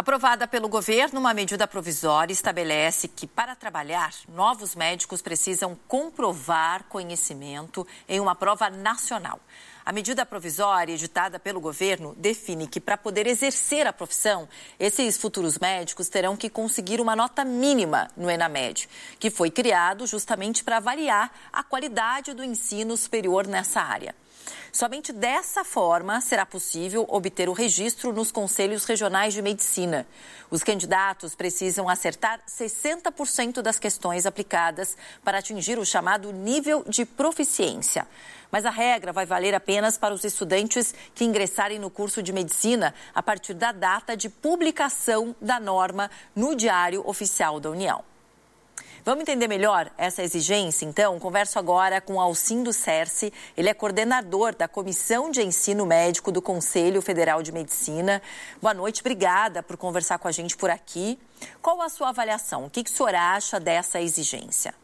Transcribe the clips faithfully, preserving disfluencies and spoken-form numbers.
Aprovada pelo governo, uma medida provisória estabelece que, para trabalhar, novos médicos precisam comprovar conhecimento em uma prova nacional. A medida provisória editada pelo governo define que, para poder exercer a profissão, esses futuros médicos terão que conseguir uma nota mínima no ENAMED, que foi criado justamente para avaliar a qualidade do ensino superior nessa área. Somente dessa forma será possível obter o registro nos conselhos regionais de medicina. Os candidatos precisam acertar sessenta por cento das questões aplicadas para atingir o chamado nível de proficiência. Mas a regra vai valer apenas para os estudantes que ingressarem no curso de medicina a partir da data de publicação da norma no Diário Oficial da União. Vamos entender melhor essa exigência, então? Converso agora com Alcindo Cerci. Ele é coordenador da Comissão de Ensino Médico do Conselho Federal de Medicina. Boa noite, obrigada por conversar com a gente por aqui. Qual a sua avaliação? O que, que o senhor acha dessa exigência?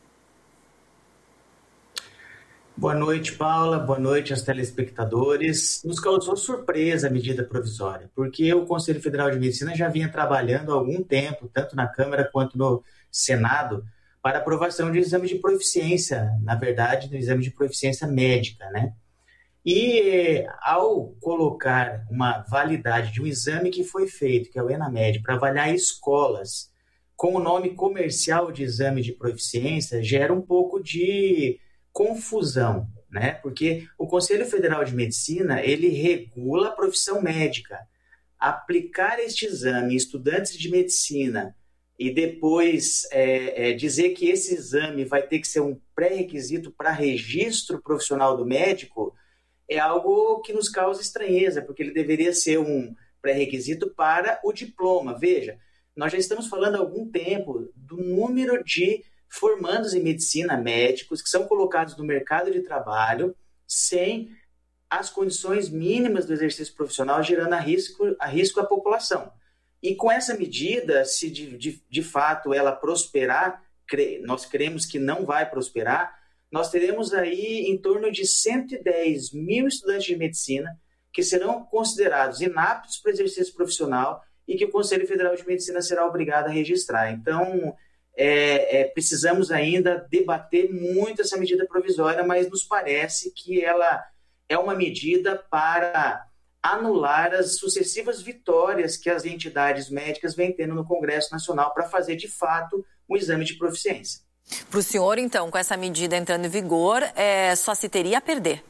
Boa noite, Paula. Boa noite aos telespectadores. Nos causou surpresa a medida provisória, porque o Conselho Federal de Medicina já vinha trabalhando há algum tempo, tanto na Câmara quanto no Senado, para aprovação de exame de proficiência, na verdade, do exame de proficiência médica, né? E ao colocar uma validade de um exame que foi feito, que é o ENAMED, para avaliar escolas com o nome comercial de exame de proficiência, gera um pouco de confusão, né? Porque o Conselho Federal de Medicina, ele regula a profissão médica. Aplicar este exame em estudantes de medicina e depois é, é, dizer que esse exame vai ter que ser um pré-requisito para registro profissional do médico é algo que nos causa estranheza, porque ele deveria ser um pré-requisito para o diploma. Veja, nós já estamos falando há algum tempo do número de formandos em medicina, médicos, que são colocados no mercado de trabalho sem as condições mínimas do exercício profissional, gerando a risco, a risco à população. E com essa medida, se de, de, de fato ela prosperar, cre, nós cremos que não vai prosperar, nós teremos aí em torno de cento e dez mil estudantes de medicina que serão considerados inaptos para o exercício profissional e que o Conselho Federal de Medicina será obrigado a registrar. Então, é, é, precisamos ainda debater muito essa medida provisória, mas nos parece que ela é uma medida para anular as sucessivas vitórias que as entidades médicas vêm tendo no Congresso Nacional para fazer, de fato, um exame de proficiência. Para o senhor, então, com essa medida entrando em vigor, é, só se teria a perder?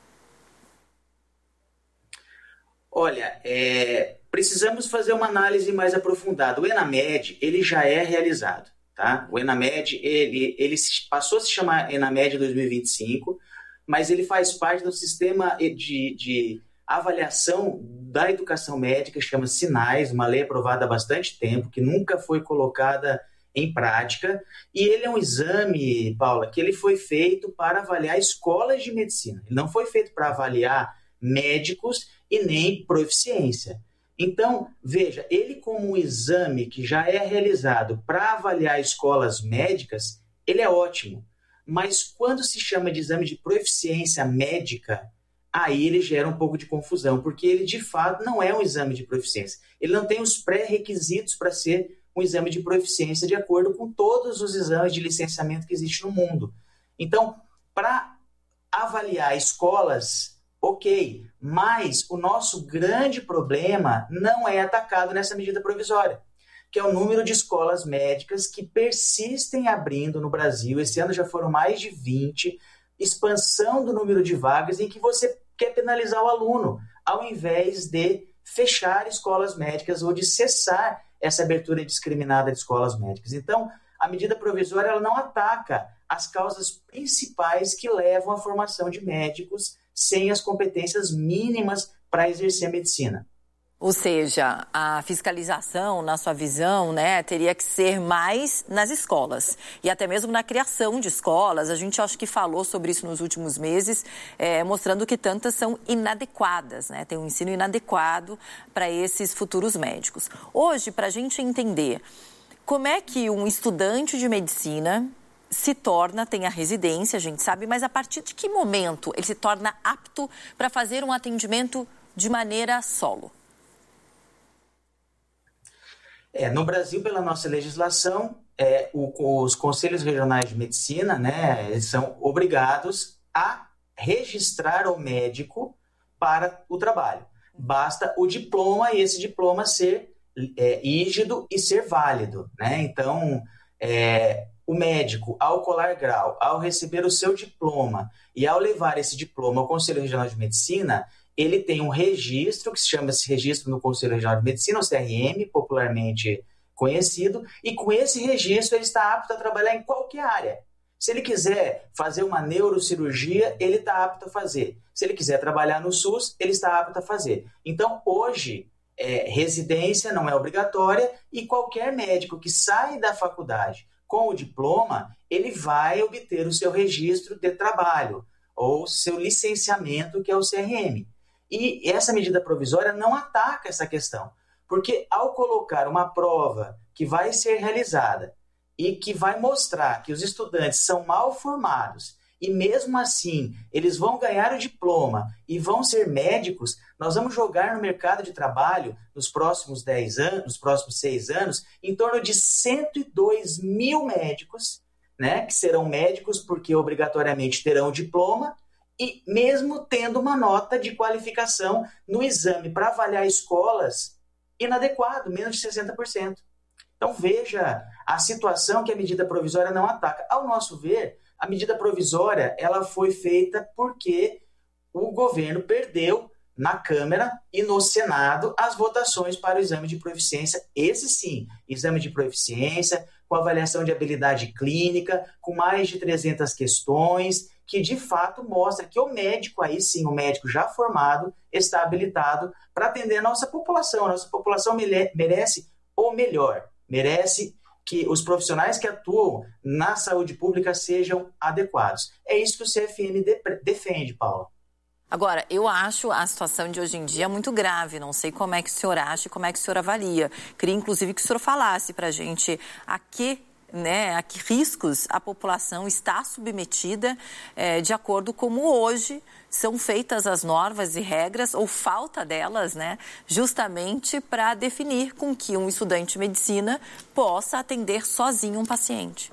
Olha, é, precisamos fazer uma análise mais aprofundada. O ENAMED, ele já é realizado, tá? O ENAMED, ele, ele passou a se chamar ENAMED dois mil e vinte e cinco, mas ele faz parte do sistema de... de avaliação da educação médica, chama SINAES, uma lei aprovada há bastante tempo, que nunca foi colocada em prática, e ele é um exame, Paula, que ele foi feito para avaliar escolas de medicina. Ele não foi feito para avaliar médicos e nem proficiência. Então, veja, ele como um exame que já é realizado para avaliar escolas médicas, ele é ótimo. Mas quando se chama de exame de proficiência médica, aí ele gera um pouco de confusão, porque ele, de fato, não é um exame de proficiência. Ele não tem os pré-requisitos para ser um exame de proficiência de acordo com todos os exames de licenciamento que existem no mundo. Então, para avaliar escolas, ok, mas o nosso grande problema não é atacado nessa medida provisória, que é o número de escolas médicas que persistem abrindo no Brasil. Esse ano já foram mais de vinte, expansão do número de vagas em que você quer penalizar o aluno, ao invés de fechar escolas médicas ou de cessar essa abertura indiscriminada de escolas médicas. Então, a medida provisória ela não ataca as causas principais que levam à formação de médicos sem as competências mínimas para exercer a medicina. Ou seja, a fiscalização, na sua visão, né, teria que ser mais nas escolas e até mesmo na criação de escolas. A gente acho que falou sobre isso nos últimos meses, é, mostrando que tantas são inadequadas, né? Tem um ensino inadequado para esses futuros médicos. Hoje, para a gente entender como é que um estudante de medicina se torna, tem a residência, a gente sabe, mas a partir de que momento ele se torna apto para fazer um atendimento de maneira solo? É, no Brasil, pela nossa legislação, é, o, os conselhos regionais de medicina, né, eles são obrigados a registrar o médico para o trabalho. Basta o diploma e esse diploma ser é, rígido e ser válido, né? Então, é, o médico, ao colar grau, ao receber o seu diploma e ao levar esse diploma ao Conselho Regional de Medicina, ele tem um registro, que se chama esse registro no Conselho Regional de Medicina, o C R M, popularmente conhecido, e com esse registro ele está apto a trabalhar em qualquer área. Se ele quiser fazer uma neurocirurgia, ele está apto a fazer. Se ele quiser trabalhar no SUS, ele está apto a fazer. Então, hoje, é, residência não é obrigatória e qualquer médico que sai da faculdade com o diploma, ele vai obter o seu registro de trabalho ou seu licenciamento, que é o C R M. E essa medida provisória não ataca essa questão, porque ao colocar uma prova que vai ser realizada e que vai mostrar que os estudantes são mal formados e mesmo assim eles vão ganhar o diploma e vão ser médicos, nós vamos jogar no mercado de trabalho nos próximos dez anos, nos próximos seis anos, em torno de cento e dois mil médicos, né, que serão médicos porque obrigatoriamente terão diploma e mesmo tendo uma nota de qualificação no exame para avaliar escolas inadequado, menos de sessenta por cento. Então veja a situação que a medida provisória não ataca. Ao nosso ver, a medida provisória ela foi feita porque o governo perdeu na Câmara e no Senado as votações para o exame de proficiência. Esse sim, exame de proficiência, com avaliação de habilidade clínica, com mais de trezentas questões, que de fato mostra que o médico, aí sim, o médico já formado, está habilitado para atender a nossa população. A nossa população merece o melhor, merece que os profissionais que atuam na saúde pública sejam adequados. É isso que o C F M defende, Paula. Agora, eu acho a situação de hoje em dia muito grave, não sei como é que o senhor acha e como é que o senhor avalia. Queria, inclusive, que o senhor falasse para a gente a que, né, a que riscos a população está submetida é, de acordo como hoje são feitas as normas e regras, ou falta delas, né, justamente para definir com que um estudante de medicina possa atender sozinho um paciente.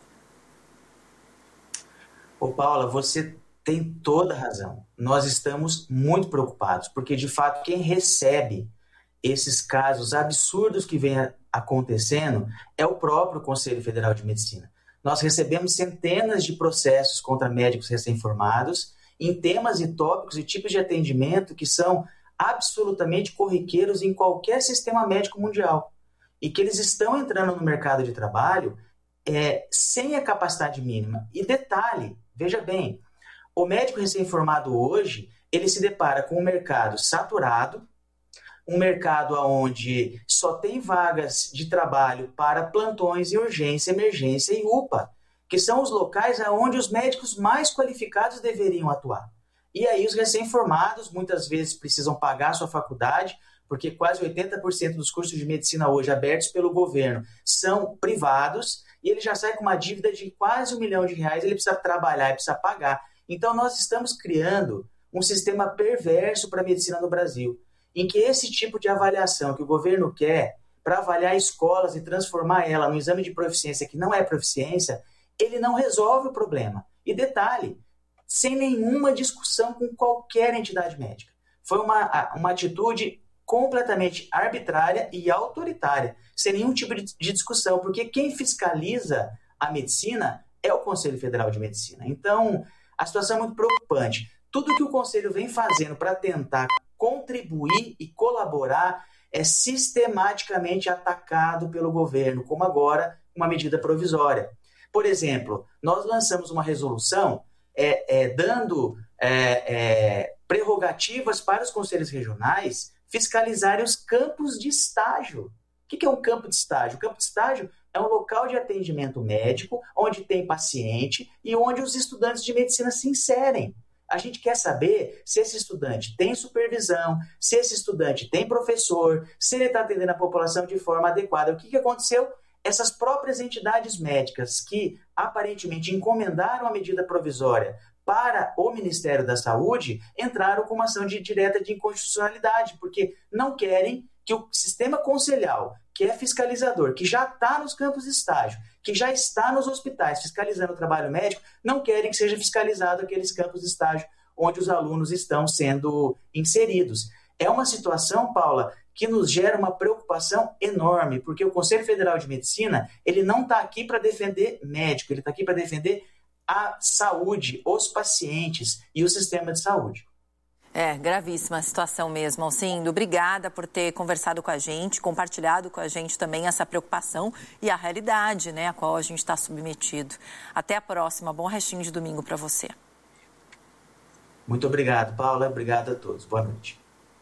Ô, Paula, você tem toda a razão. Nós estamos muito preocupados, porque, de fato, quem recebe esses casos absurdos que vêm acontecendo é o próprio Conselho Federal de Medicina. Nós recebemos centenas de processos contra médicos recém-formados em temas e tópicos e tipos de atendimento que são absolutamente corriqueiros em qualquer sistema médico mundial e que eles estão entrando no mercado de trabalho é, sem a capacidade mínima. E detalhe, veja bem, o médico recém-formado hoje, ele se depara com um mercado saturado, um mercado onde só tem vagas de trabalho para plantões e urgência, emergência e U P A, que são os locais onde os médicos mais qualificados deveriam atuar. E aí os recém-formados muitas vezes precisam pagar a sua faculdade, porque quase oitenta por cento dos cursos de medicina hoje abertos pelo governo são privados, e ele já sai com uma dívida de quase um milhão de reais, ele precisa trabalhar e precisa pagar. Então, nós estamos criando um sistema perverso para a medicina no Brasil, em que esse tipo de avaliação que o governo quer para avaliar escolas e transformar ela no exame de proficiência que não é proficiência, ele não resolve o problema. E detalhe, sem nenhuma discussão com qualquer entidade médica. Foi uma, uma atitude completamente arbitrária e autoritária, sem nenhum tipo de, de discussão, porque quem fiscaliza a medicina é o Conselho Federal de Medicina. Então, a situação é muito preocupante. Tudo que o Conselho vem fazendo para tentar contribuir e colaborar é sistematicamente atacado pelo governo, como agora uma medida provisória. Por exemplo, nós lançamos uma resolução é, é, dando é, é, prerrogativas para os conselhos regionais fiscalizarem os campos de estágio. O que é um campo de estágio? O campo de estágio é um local de atendimento médico, onde tem paciente e onde os estudantes de medicina se inserem. A gente quer saber se esse estudante tem supervisão, se esse estudante tem professor, se ele está atendendo a população de forma adequada. O que, que aconteceu? Essas próprias entidades médicas que aparentemente encomendaram a medida provisória para o Ministério da Saúde entraram com uma ação de direta de inconstitucionalidade, porque não querem que o sistema conselhal, que é fiscalizador, que já está nos campos de estágio, que já está nos hospitais fiscalizando o trabalho médico, não querem que seja fiscalizado aqueles campos de estágio onde os alunos estão sendo inseridos. É uma situação, Paula, que nos gera uma preocupação enorme, porque o Conselho Federal de Medicina, ele não está aqui para defender médico, ele está aqui para defender a saúde, os pacientes e o sistema de saúde. É, gravíssima situação mesmo, Alcindo. Obrigada por ter conversado com a gente, compartilhado com a gente também essa preocupação e a realidade, né, a qual a gente está submetido. Até a próxima. Bom restinho de domingo para você. Muito obrigado, Paula. Obrigado a todos. Boa noite.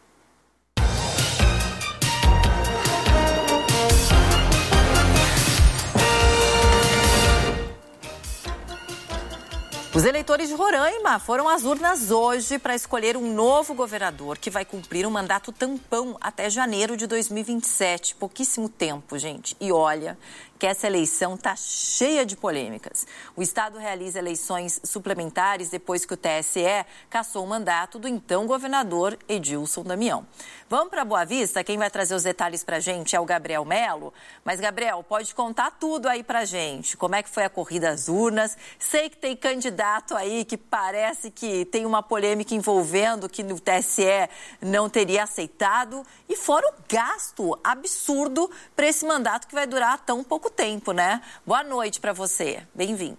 Os eleitores de Roraima foram às urnas hoje para escolher um novo governador que vai cumprir um mandato tampão até janeiro de dois mil e vinte e sete. Pouquíssimo tempo, gente. E olha que essa eleição está cheia de polêmicas. O Estado realiza eleições suplementares depois que o T S E cassou o mandato do então governador Edilson Damião. Vamos para Boa Vista? Quem vai trazer os detalhes para a gente é o Gabriel Melo. Mas, Gabriel, pode contar tudo aí para a gente. Como é que foi a corrida às urnas? Sei que tem candidato aí que parece que tem uma polêmica envolvendo que no T S E não teria aceitado. E fora o gasto absurdo para esse mandato que vai durar tão pouco tempo, né? Boa noite para você. Bem-vindo.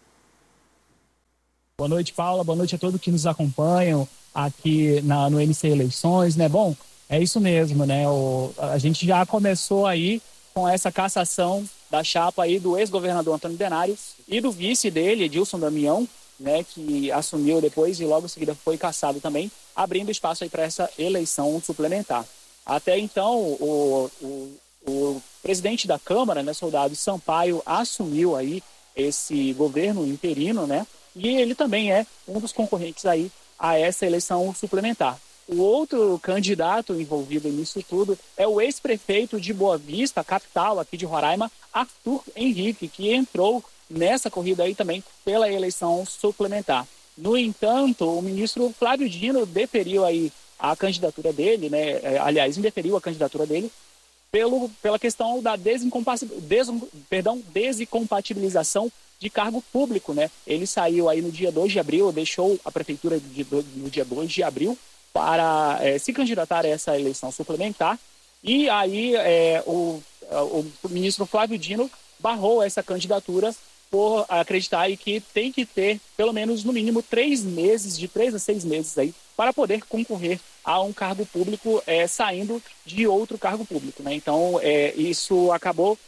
Boa noite, Paula. Boa noite a todos que nos acompanham aqui na, no M C Eleições, né? Bom, é isso mesmo, né? O, a gente já começou aí com essa cassação da chapa aí do ex-governador Antônio Denário e do vice dele, Edilson Damião, né? Que assumiu depois e logo em seguida foi cassado também, abrindo espaço aí para essa eleição suplementar. Até então, o, o, o presidente da Câmara, né, Soldado Sampaio, assumiu aí esse governo interino, né? E ele também é um dos concorrentes aí a essa eleição suplementar. O outro candidato envolvido nisso tudo é o ex-prefeito de Boa Vista, capital aqui de Roraima, Arthur Henrique, que entrou nessa corrida aí também pela eleição suplementar. No entanto, o ministro Flávio Dino deferiu aí a candidatura dele, né? Aliás, indeferiu a candidatura dele pelo, pela questão da des, perdão, desincompatibilização de cargo público, né? Ele saiu aí no dia dois de abril, deixou a prefeitura de, no dia dois de abril para é, se candidatar a essa eleição suplementar. E aí é, o, o ministro Flávio Dino barrou essa candidatura por acreditar aí que tem que ter pelo menos no mínimo três meses, de três a seis meses aí, para poder concorrer a um cargo público é, saindo de outro cargo público, né? Então é, isso acabou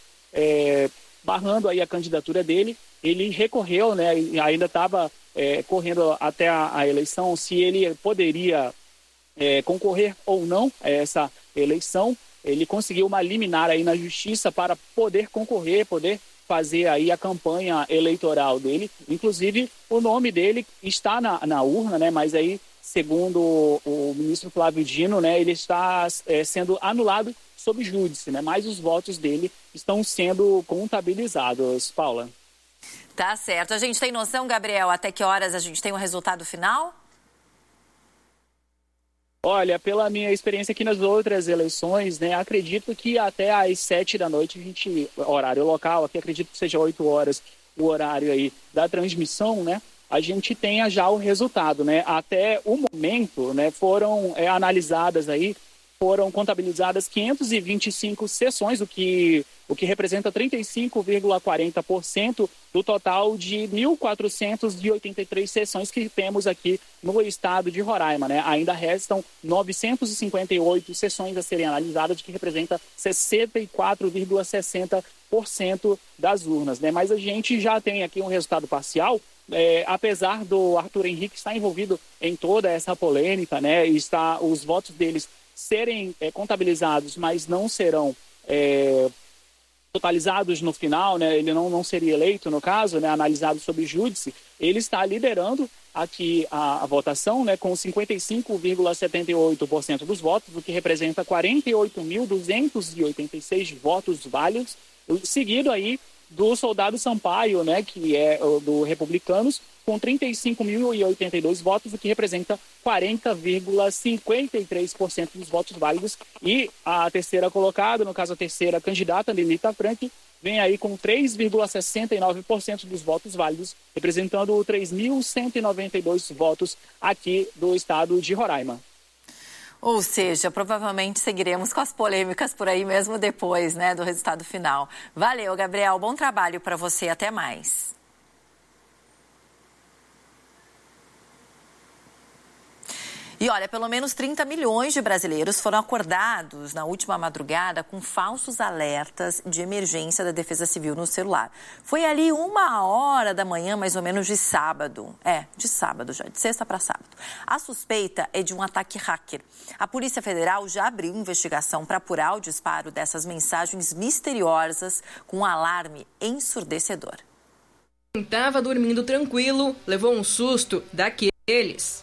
é, barrando aí a candidatura dele. Ele recorreu, né? E ainda estava é, correndo até a, a eleição se ele poderia é, concorrer ou não a essa eleição. Ele conseguiu uma liminar aí na justiça para poder concorrer, poder fazer aí a campanha eleitoral dele. Inclusive, o nome dele está na, na urna, né? Mas aí, segundo o, o ministro Flávio Dino, né, ele está é, sendo anulado sob júdice, né? Mas os votos dele estão sendo contabilizados, Paula. Tá certo. A gente tem noção, Gabriel, até que horas a gente tem o resultado final? Olha, pela minha experiência aqui nas outras eleições, né, acredito que até às sete da noite, a gente, horário local, aqui acredito que seja oito horas o horário aí da transmissão, né, a gente tenha já o resultado, né. Até o momento, né, foram é, analisadas aí, foram contabilizadas quinhentas e vinte e cinco sessões, o que, o que representa trinta e cinco vírgula quarenta por cento do total de mil quatrocentas e oitenta e três sessões que temos aqui no estado de Roraima, né? Ainda restam novecentas e cinquenta e oito sessões a serem analisadas, que representa sessenta e quatro vírgula sessenta por cento das urnas, né? Mas a gente já tem aqui um resultado parcial, é, apesar do Arthur Henrique estar envolvido em toda essa polêmica, né? E está, os votos deles serem é, contabilizados, mas não serão é, totalizados no final, né? Ele não, não seria eleito, no caso, né? Analisado sob júdice. Ele está liderando aqui a, a votação, né? Com cinquenta e cinco vírgula setenta e oito por cento dos votos, o que representa quarenta e oito mil duzentos e oitenta e seis votos válidos, seguido aí do Soldado Sampaio, né? Que é do Republicanos, com trinta e cinco mil e oitenta e dois votos, o que representa quarenta vírgula cinquenta e três por cento dos votos válidos. E a terceira colocada, no caso a terceira candidata, Lelita Frank, vem aí com três vírgula sessenta e nove por cento dos votos válidos, representando três mil cento e noventa e dois votos aqui do estado de Roraima. Ou seja, provavelmente seguiremos com as polêmicas por aí mesmo depois, né, do resultado final. Valeu, Gabriel. Bom trabalho para você. Até mais. E olha, pelo menos trinta milhões de brasileiros foram acordados na última madrugada com falsos alertas de emergência da Defesa Civil no celular. Foi ali uma hora da manhã, mais ou menos, de sábado. É, de sábado já, de sexta para sábado. A suspeita é de um ataque hacker. A Polícia Federal já abriu investigação para apurar o disparo dessas mensagens misteriosas com um alarme ensurdecedor. Quem estava dormindo tranquilo levou um susto daqueles.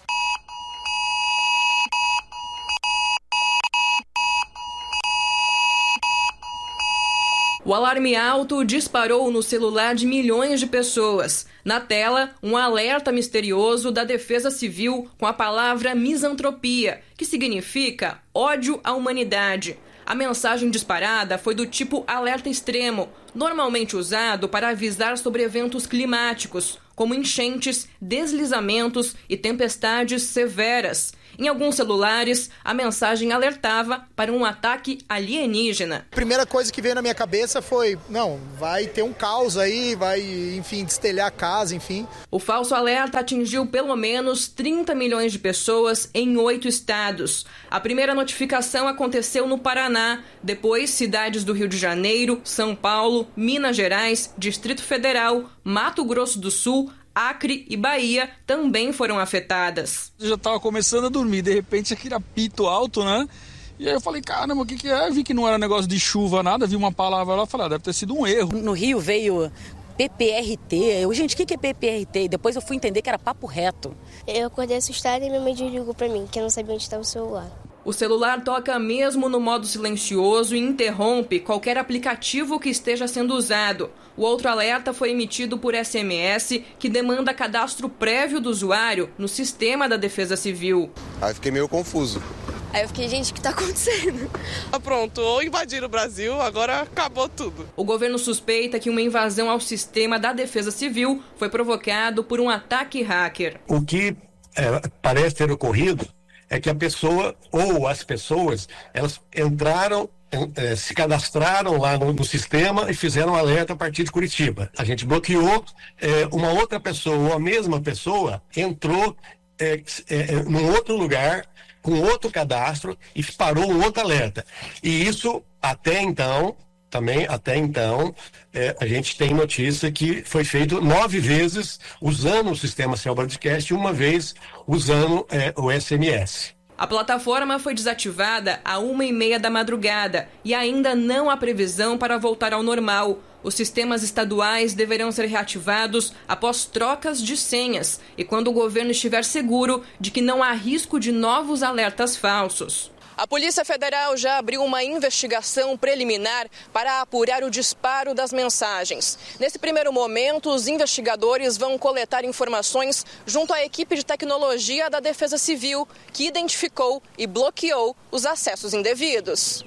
O alarme alto disparou no celular de milhões de pessoas. Na tela, um alerta misterioso da Defesa Civil com a palavra misantropia, que significa ódio à humanidade. A mensagem disparada foi do tipo alerta extremo, normalmente usado para avisar sobre eventos climáticos, como enchentes, deslizamentos e tempestades severas. Em alguns celulares, a mensagem alertava para um ataque alienígena. A primeira coisa que veio na minha cabeça foi, não, vai ter um caos aí, vai, enfim, destelhar a casa, enfim. O falso alerta atingiu pelo menos trinta milhões de pessoas em oito estados. A primeira notificação aconteceu no Paraná, depois cidades do Rio de Janeiro, São Paulo, Minas Gerais, Distrito Federal, Mato Grosso do Sul, Acre e Bahia também foram afetadas. Eu já estava começando a dormir, de repente aquele apito alto, né? E aí eu falei, caramba, o que que é? Eu vi que não era negócio de chuva, nada, vi uma palavra lá, falei, ah, deve ter sido um erro. No Rio veio P P R T, eu, gente, o que que é P P R T? E depois eu fui entender que era papo reto. Eu acordei assustada e minha mãe desligou pra mim, que eu não sabia onde estava o celular. O celular toca mesmo no modo silencioso e interrompe qualquer aplicativo que esteja sendo usado. O outro alerta foi emitido por S M S, que demanda cadastro prévio do usuário no sistema da Defesa Civil. Aí fiquei meio confuso. Aí eu fiquei, gente, o que está acontecendo? Ah, pronto, ou invadiram o Brasil, agora acabou tudo. O governo suspeita que uma invasão ao sistema da Defesa Civil foi provocado por um ataque hacker. O que é, parece ter ocorrido é que a pessoa ou as pessoas, elas entraram, eh, se cadastraram lá no, no sistema e fizeram um alerta a partir de Curitiba. A gente bloqueou, eh, uma outra pessoa, ou a mesma pessoa, entrou eh, eh, num outro lugar, com outro cadastro e disparou um outro alerta. E isso, até então, também, até então, eh, a gente tem notícia que foi feito nove vezes usando o sistema Cell Broadcast e uma vez usando eh, o S M S. A plataforma foi desativada à uma e meia da madrugada e ainda não há previsão para voltar ao normal. Os sistemas estaduais deverão ser reativados após trocas de senhas e quando o governo estiver seguro de que não há risco de novos alertas falsos. A Polícia Federal já abriu uma investigação preliminar para apurar o disparo das mensagens. Nesse primeiro momento, os investigadores vão coletar informações junto à equipe de tecnologia da Defesa Civil, que identificou e bloqueou os acessos indevidos.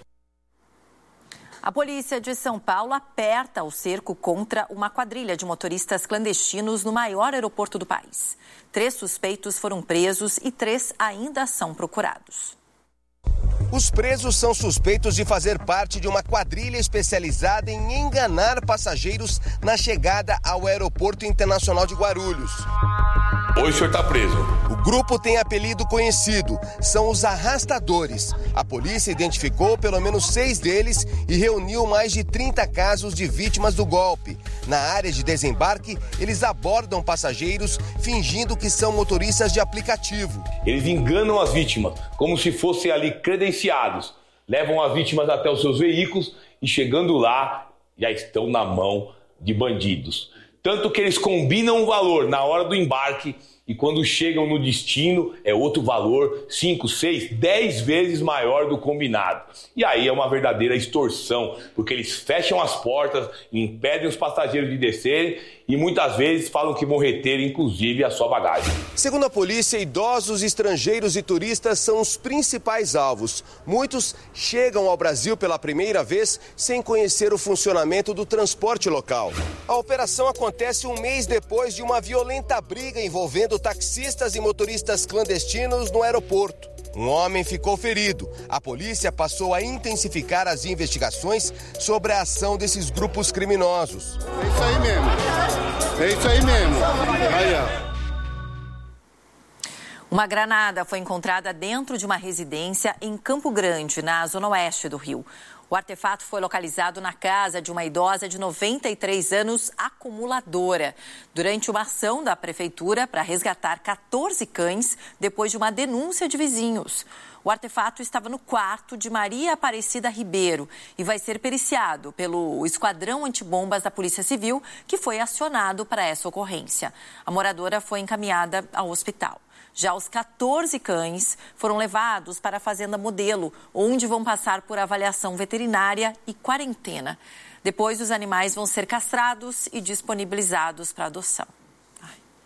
A polícia de São Paulo aperta o cerco contra uma quadrilha de motoristas clandestinos no maior aeroporto do país. Três suspeitos foram presos e três ainda são procurados. Os presos são suspeitos de fazer parte de uma quadrilha especializada em enganar passageiros na chegada ao Aeroporto Internacional de Guarulhos. Hoje o senhor está preso. O grupo tem apelido conhecido, são os arrastadores. A polícia identificou pelo menos seis deles e reuniu mais de trinta casos de vítimas do golpe. Na área de desembarque, eles abordam passageiros fingindo que são motoristas de aplicativo. Eles enganam as vítimas, como se fossem ali credenciados. Levam as vítimas até os seus veículos e chegando lá, já estão na mão de bandidos. Tanto que eles combinam o valor na hora do embarque e quando chegam no destino é outro valor, cinco, seis, dez vezes maior do combinado. E aí é uma verdadeira extorsão, porque eles fecham as portas, impedem os passageiros de descerem e muitas vezes falam que vão reter inclusive a sua bagagem. Segundo a polícia, idosos, estrangeiros e turistas são os principais alvos. Muitos chegam ao Brasil pela primeira vez sem conhecer o funcionamento do transporte local. A operação acontece um mês depois de uma violenta briga envolvendo taxistas e motoristas clandestinos no aeroporto. Um homem ficou ferido. A polícia passou a intensificar as investigações sobre a ação desses grupos criminosos. É isso aí mesmo. É isso aí mesmo. Aí, ó. Uma granada foi encontrada dentro de uma residência em Campo Grande, na zona oeste do Rio. O artefato foi localizado na casa de uma idosa de noventa e três anos, acumuladora, durante uma ação da prefeitura para resgatar quatorze cães depois de uma denúncia de vizinhos. O artefato estava no quarto de Maria Aparecida Ribeiro e vai ser periciado pelo Esquadrão Antibombas da Polícia Civil, que foi acionado para essa ocorrência. A moradora foi encaminhada ao hospital. Já os quatorze cães foram levados para a Fazenda Modelo, onde vão passar por avaliação veterinária e quarentena. Depois, os animais vão ser castrados e disponibilizados para adoção.